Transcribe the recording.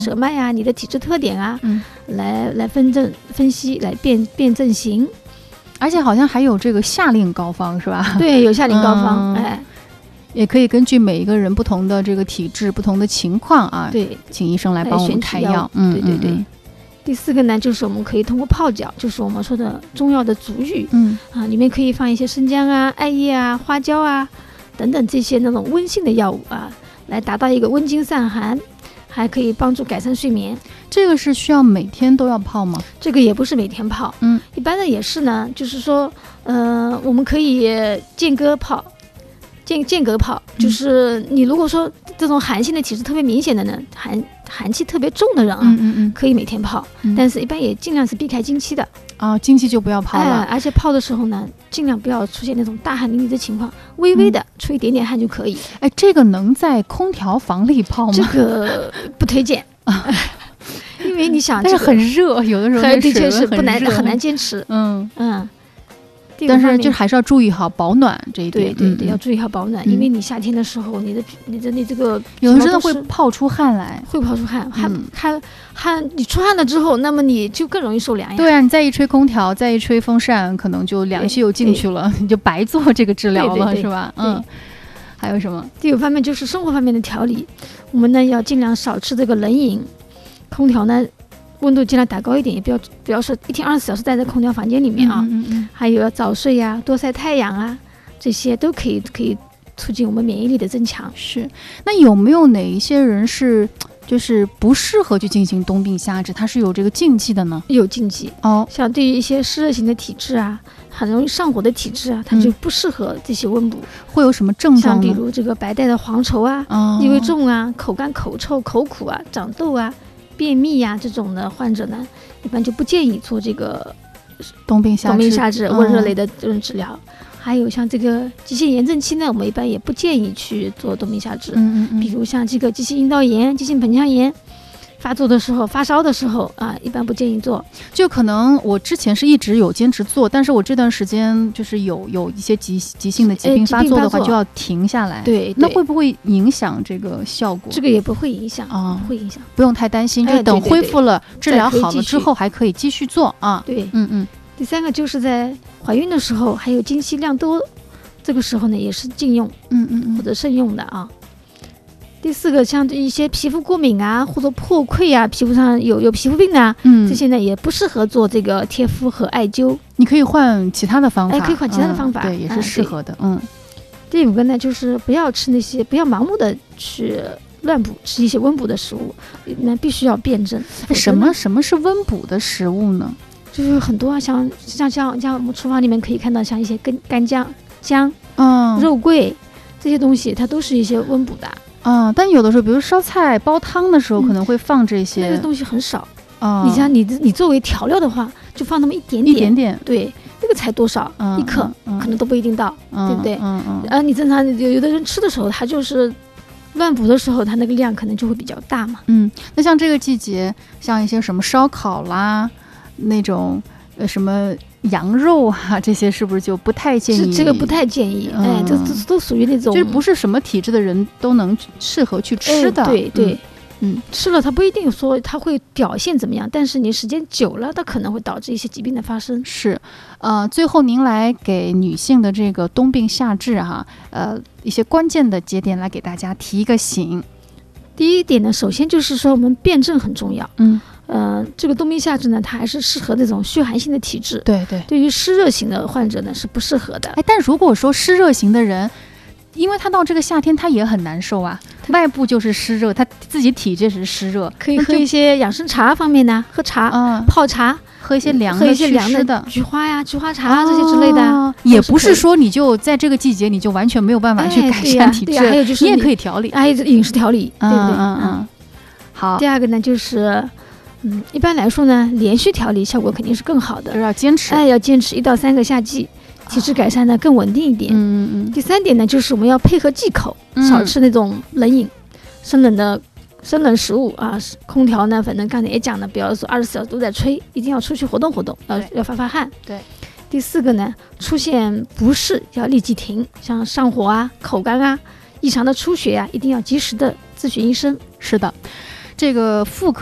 舌脉啊，你的体质特点啊，来分析，来辨证型。 而且好像还有这个下令膏方是吧？ 对，有下令膏方， 也可以根据每一个人不同的这个体质、不同的情况啊， 对， 请医生来帮我们开药。 对。第4个呢，就是我们可以通过泡脚，就是我们说的中药的足浴，里面可以放一些生姜啊、艾叶啊、花椒啊等等这些那种温性的药物啊，来达到一个温经散寒，还可以帮助改善睡眠。 这个是需要每天都要泡吗？ 这个也不是每天泡，一般的也是呢，就是说，我们可以间隔泡，就是你如果说这种寒性的体质特别明显的呢，寒气特别重的人啊，可以每天泡，但是一般也尽量是避开经期的啊，经期就不要泡了。 而且泡的时候呢，尽量不要出现那种大汗淋漓的情况，微微的出一点点汗就可以。 这个能在空调房里泡吗？ 这个不推荐因为你想， 但是很热，有的时候的确是很难坚持。 但是就还是要注意好保暖这一点。 对，要注意好保暖，因为你夏天的时候，你这个有的真的会泡出汗来， 会泡出汗，你出汗了之后，那么你就更容易受凉呀。 对啊，你再一吹空调，再一吹风扇，可能就凉气又进去了，你就白做这个治疗了，是吧？还有什么？ 第5方面就是生活方面的调理，我们呢要尽量少吃这个冷饮，空调呢温度尽量打高一点，也不要说一天24小时待在空调房间里面啊。还有要早睡呀，多晒太阳啊，这些都可以促进我们免疫力的增强。 是，那有没有哪一些人是就是不适合去进行冬病夏治，它是有这个禁忌的呢？ 有禁忌像对于一些湿热型的体质啊，很容易上火的体质啊，它就不适合这些温补。 会有什么症状呢？ 像比如这个白带的黄稠啊，异味重啊，口干口臭、口苦啊，长痘啊，便秘呀，这种的患者呢，一般就不建议做这个冬病夏治温热类的这种治疗。还有像这个急性炎症期呢，我们一般也不建议去做冬病夏治。比如像这个急性阴道炎、急性盆腔炎发作的时候、发烧的时候啊，一般不建议做。 就可能我之前是一直有坚持做，但是我这段时间就是有一些急性的疾病发作的话，就要停下来。 对， 那会不会影响这个效果？ 这个也不会影响不会影响， 不用太担心，就等恢复了、治疗好了之后，还可以继续做啊。 对，第3个就是在怀孕的时候，还有经期量多，这个时候呢也是禁用，或者慎用的啊。第4个，像一些皮肤过敏啊，或者破溃啊，皮肤上有皮肤病啊，这些呢也不适合做这个贴敷和艾灸。你可以换其他的方法， 可以换其他的方法， 对，也是适合的。 第5个呢，就是不要吃那些，不要盲目的去乱补，吃一些温补的食物，那必须要辩证。 什么是温补的食物呢？ 就是很多像我们厨房里面可以看到，像一些干姜、肉桂这些东西，它都是一些温补的。 但有的时候，比如烧菜煲汤的时候，可能会放这些。 那个东西很少你像你作为调料的话，就放那么一点点。对，那个才多少1克，可能都不一定到，对不对？你正常有的人吃的时候，他就是乱补的时候，它那个量可能就会比较大嘛。 那像这个季节，像一些什么烧烤啦，那种什么羊肉啊，这些是不是就不太建议？ 这个不太建议，这都属于那种， 就是不是什么体质的人都能适合去吃的。 对，吃了它不一定说它会表现怎么样，但是你时间久了，它可能会导致一些疾病的发生。 是，最后您来给女性的这个冬病夏治一些关键的节点来给大家提一个醒。 第一点呢，首先就是说我们辩证很重要。这个冬病夏治呢，它还是适合这种虚寒性的体质。对于湿热型的患者呢是不适合的。 但如果说湿热型的人，因为他到这个夏天他也很难受啊，外部就是湿热，他自己体质是湿热， 可以喝一些养生茶方面的，喝茶、泡茶， 喝一些凉的祛湿的菊花呀、菊花茶这些之类的。 也不是说你就在这个季节你就完全没有办法去改善体质， 还有就是你也可以调理， 还有饮食调理，对不对？ 好。 第2个呢就是一般来说呢，连续调理效果肯定是更好的， 就是要坚持， 要坚持1到3个夏季，体质改善呢更稳定一点。第3点呢，就是我们要配合忌口，少吃那种冷饮、生冷食物啊。空调呢，反正刚才也讲了，不要说24小时都在吹，一定要出去活动活动，要发汗。 对。 第4个呢，出现不适要立即停，像上火啊、口干啊、异常的出血啊，一定要及时的咨询医生。 是的。 这个妇科